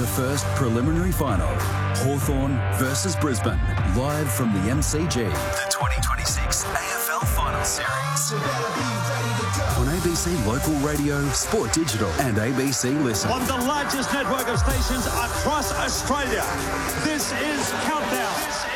The first preliminary final, Hawthorn versus Brisbane, live from the MCG. The 2026 AFL Final Series. On ABC Local Radio, Sport Digital and ABC Listen. On the largest network of stations across Australia, this is Countdown.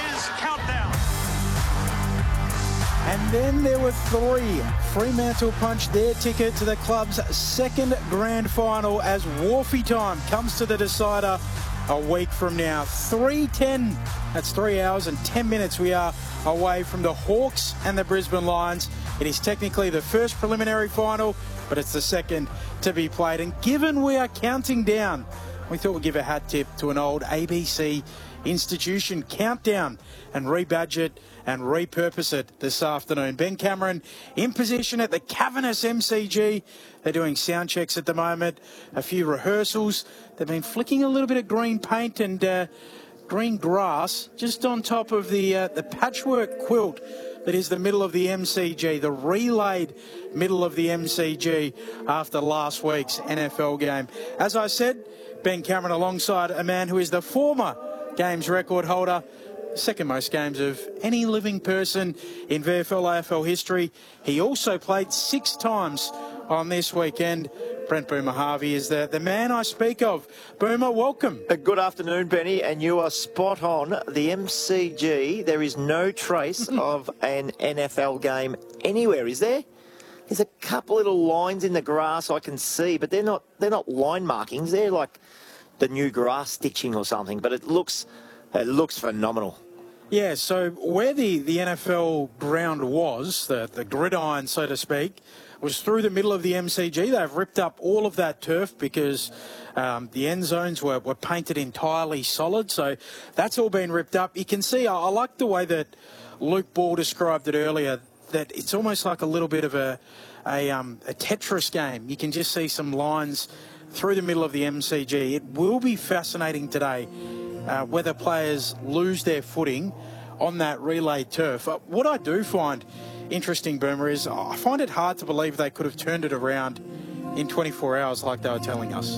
And then there were three. Fremantle punched their ticket to the club's second grand final as Wharfie time comes to the decider a week from now. 3:10, that's 3 hours and 10 minutes we are away from the Hawks and the Brisbane Lions. It is technically the first preliminary final, but it's the second to be played. And given we are counting down, we thought we'd give a hat tip to an old ABC institution, Countdown, and rebadge it and repurpose it this afternoon. Ben Cameron in position at the cavernous MCG. They're doing sound checks at the moment, a few rehearsals. They've been flicking a little bit of green paint and green grass just on top of the patchwork quilt that is the middle of the MCG, the relayed middle of the MCG after last week's NFL game. As I said, Ben Cameron alongside a man who is the former games record holder, second most games of any living person in VFL AFL history. He also played 6 times on this weekend. Brent Boomer Harvey is the man I speak of. Boomer, welcome. Good afternoon, Benny, and you are spot on. The MCG, there is no trace of an NFL game anywhere, is there? There's a couple little lines in the grass I can see, but they're not line markings. They're like the new grass stitching or something, but it looks phenomenal. Yeah, so where the NFL ground was, the gridiron, so to speak, was through the middle of the MCG. They've ripped up all of that turf because the end zones were painted entirely solid, so that's all been ripped up. You can see, I like the way that Luke Ball described it earlier, that it's almost like a little bit of a Tetris game. You can just see some lines through the middle of the MCG. It will be fascinating today whether players lose their footing on that relayed turf. What I do find interesting, Boomer, is I find it hard to believe they could have turned it around in 24 hours like they were telling us.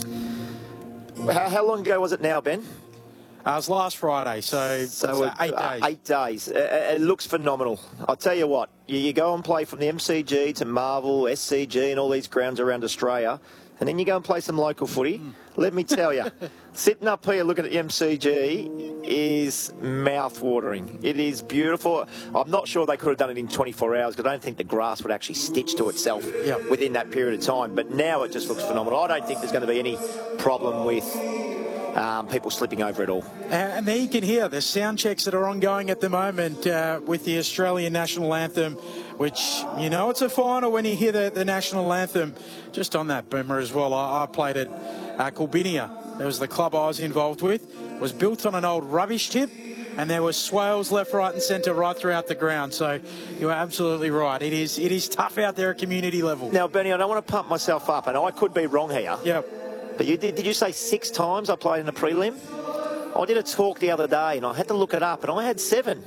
How long ago was it now, Ben? It was last Friday, so 8 days. 8 days. It looks phenomenal. I'll tell you what, you go and play from the MCG to Marvel, SCG and all these grounds around Australia, and then you go and play some local footy. Let me tell you, sitting up here looking at the MCG is mouth-watering. It is beautiful. I'm not sure they could have done it in 24 hours because I don't think the grass would actually stitch to itself within that period of time. But now it just looks phenomenal. I don't think there's going to be any problem with people slipping over it all. And there you can hear the sound checks that are ongoing at the moment with the Australian National Anthem, which, you know, it's a final when you hear the National Anthem. Just on that, Boomer, as well, I played at Culbinia. That was the club I was involved with. It was built on an old rubbish tip, and there were swales left, right and centre right throughout the ground. So you are absolutely right. It is tough out there at community level. Now, Benny, I don't want to pump myself up, and I could be wrong here. Yep. But did you say 6 times I played in a prelim? I did a talk the other day and I had to look it up and I had 7.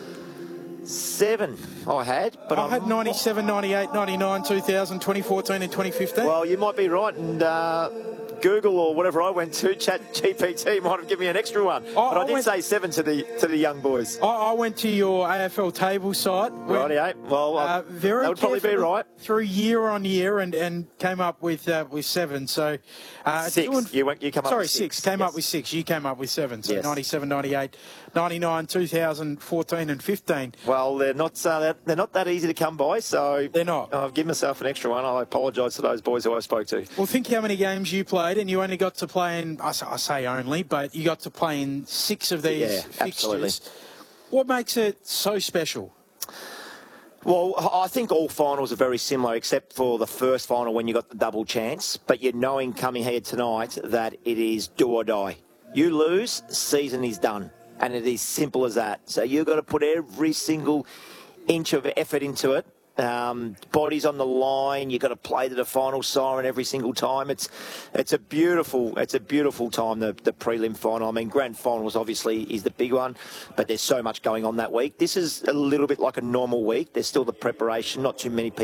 7 I had. But I had 97, 98, 99, 2000, 2014 and 2015. Well, you might be right, and Google or whatever I went to, ChatGPT, might have given me an extra one. But I did say 7 to the young boys. I went to your AFL table site. Rightio. Well, very that would probably be right. Through year on year and came up with 7. So 6. You come up with 6. Came up with 6. You came up with 7. So 97, 98, 99, 2000, 14 and 15. Well, they're not that easy to come by, so they're not. I've given myself an extra one. I apologise to those boys who I spoke to. Well, think how many games you played, and you only got to play in, I say only, but you got to play in 6 of these fixtures. Absolutely. What makes it so special? Well, I think all finals are very similar, except for the first final when you got the double chance. But you're knowing coming here tonight that it is do or die. You lose, season is done. And it is simple as that. So you've got to put every single inch of effort into it. Bodies on the line. You've got to play to the final siren every single time. It's a beautiful time, the prelim final. I mean, grand finals obviously is the big one, but there's so much going on that week. This is a little bit like a normal week. There's still the preparation. Not too many people